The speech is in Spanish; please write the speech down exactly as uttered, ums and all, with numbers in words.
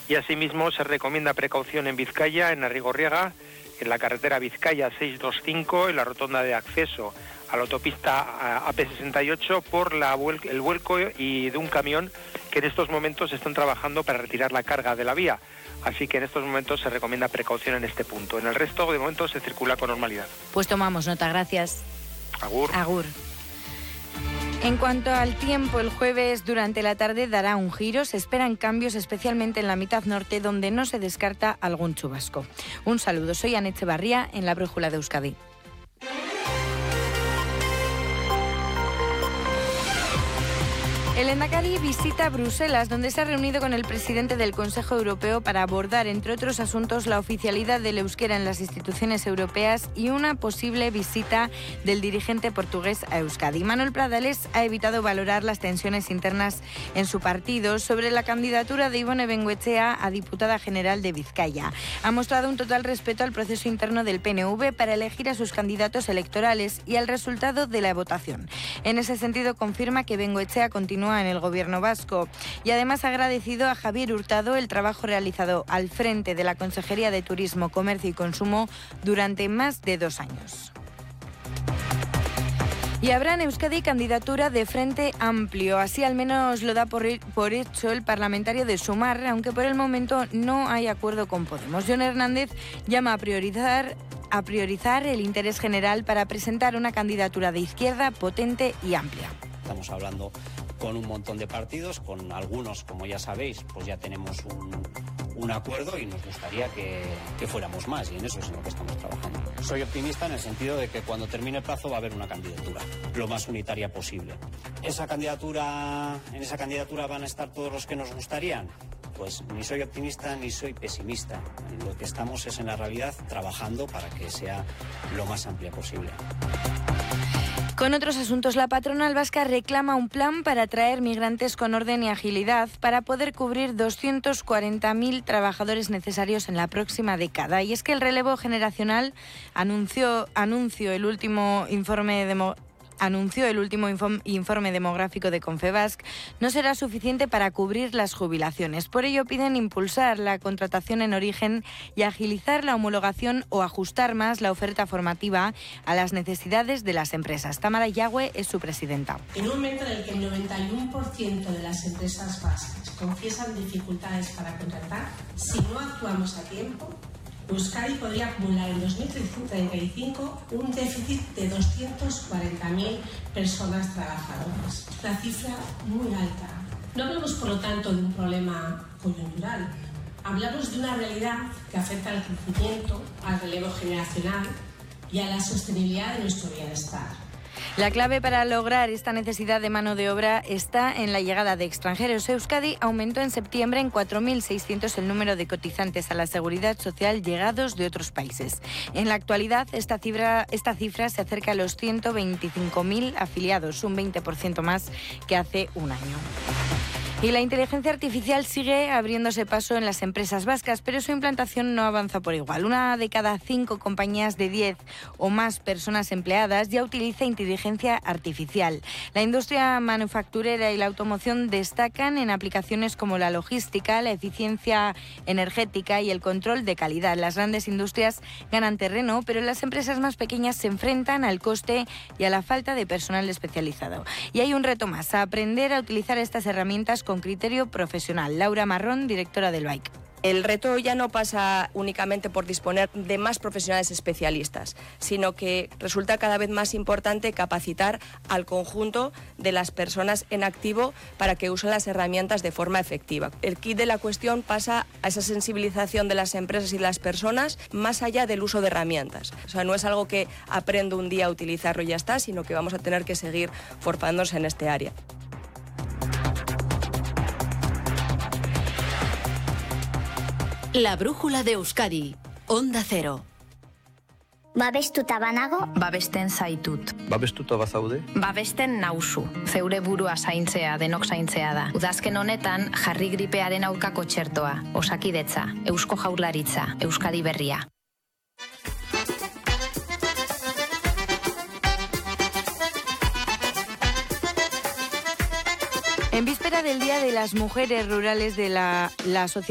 y asimismo se recomienda precaución en Vizcaya, en Arrigorriaga, en la carretera Vizcaya seiscientos veinticinco, en la rotonda de acceso a la autopista A P sesenta y ocho, por la vuel- el vuelco y de un camión que en estos momentos están trabajando para retirar la carga de la vía. Así que en estos momentos se recomienda precaución en este punto. En el resto, de momento, se circula con normalidad. Pues tomamos nota, gracias. Agur. Agur. En cuanto al tiempo, el jueves durante la tarde dará un giro. Se esperan cambios, especialmente en la mitad norte, donde no se descarta algún chubasco. Un saludo, soy Ana Echevarría en la Brújula de Euskadi. El Lehendakari visita Bruselas, donde se ha reunido con el presidente del Consejo Europeo para abordar, entre otros asuntos, la oficialidad del euskera en las instituciones europeas y una posible visita del dirigente portugués a Euskadi. Manuel Pradales ha evitado valorar las tensiones internas en su partido sobre la candidatura de Ibone Bengoechea a diputada general de Vizcaya. Ha mostrado un total respeto al proceso interno del P N V para elegir a sus candidatos electorales y al resultado de la votación. En ese sentido, confirma que Bengoechea continúa en el gobierno vasco y además ha agradecido a Javier Hurtado el trabajo realizado al frente de la Consejería de Turismo, Comercio y Consumo durante más de dos años. Y habrá en Euskadi candidatura de Frente Amplio. Así al menos lo da por, por hecho el parlamentario de Sumar, aunque por el momento no hay acuerdo con Podemos. Jon Hernández llama a priorizar, a priorizar el interés general para presentar una candidatura de izquierda potente y amplia. Estamos hablando con un montón de partidos, con algunos, como ya sabéis, pues ya tenemos un, un acuerdo y nos gustaría que, que fuéramos más, y en eso es en lo que estamos trabajando. Soy optimista en el sentido de que cuando termine el plazo va a haber una candidatura, lo más unitaria posible. ¿Esa candidatura, en esa candidatura van a estar todos los que nos gustarían? Pues ni soy optimista ni soy pesimista. Lo que estamos es en la realidad trabajando para que sea lo más amplia posible. Con otros asuntos, la patronal vasca reclama un plan para atraer migrantes con orden y agilidad para poder cubrir doscientos cuarenta mil trabajadores necesarios en la próxima década. Y es que el relevo generacional anunció, anunció el último informe de... anunció el último informe demográfico de Confebask, no será suficiente para cubrir las jubilaciones. Por ello piden impulsar la contratación en origen y agilizar la homologación o ajustar más la oferta formativa a las necesidades de las empresas. Tamara Yagüe es su presidenta. En un momento en el que el noventa y uno por ciento de las empresas vascas confiesan dificultades para contratar, si no actuamos a tiempo, Euskadi podría acumular en dos mil treinta y cinco un déficit de doscientas cuarenta mil personas trabajadoras. Una cifra muy alta. No hablamos, por lo tanto, de un problema coyuntural. Hablamos de una realidad que afecta al crecimiento, al relevo generacional y a la sostenibilidad de nuestro bienestar. La clave para lograr esta necesidad de mano de obra está en la llegada de extranjeros. Euskadi aumentó en septiembre en cuatro mil seiscientos el número de cotizantes a la Seguridad Social llegados de otros países. En la actualidad, esta cifra, esta cifra se acerca a los ciento veinticinco mil afiliados, un veinte por ciento más que hace un año. Y la inteligencia artificial sigue abriéndose paso en las empresas vascas, pero su implantación no avanza por igual. Una de cada cinco compañías de diez o más personas empleadas ya utiliza inteligencia artificial. La industria manufacturera y la automoción destacan en aplicaciones como la logística, la eficiencia energética y el control de calidad. Las grandes industrias ganan terreno, pero las empresas más pequeñas se enfrentan al coste y a la falta de personal especializado. Y hay un reto más, a aprender a utilizar estas herramientas con criterio profesional. Laura Marrón, directora del B A I C. El reto ya no pasa únicamente por disponer de más profesionales especialistas, sino que resulta cada vez más importante capacitar al conjunto de las personas en activo para que usen las herramientas de forma efectiva. El kit de la cuestión pasa a esa sensibilización de las empresas y las personas más allá del uso de herramientas. O sea, no es algo que aprendo un día a utilizarlo y ya está, sino que vamos a tener que seguir forzándose en este área. La brújula de Euskadi, Onda Cero. Babestuta banago? Babesten zaitut. Babestuta bazaude? Babesten nauzu. Zeure burua zaintzea, denok zaintzea da. Udazken honetan, jarri gripearen aurkako txertoa. Osakidetza, Eusko Jaurlaritza, Euskadi Berria. En víspera del Día de las Mujeres Rurales de la, la Asociación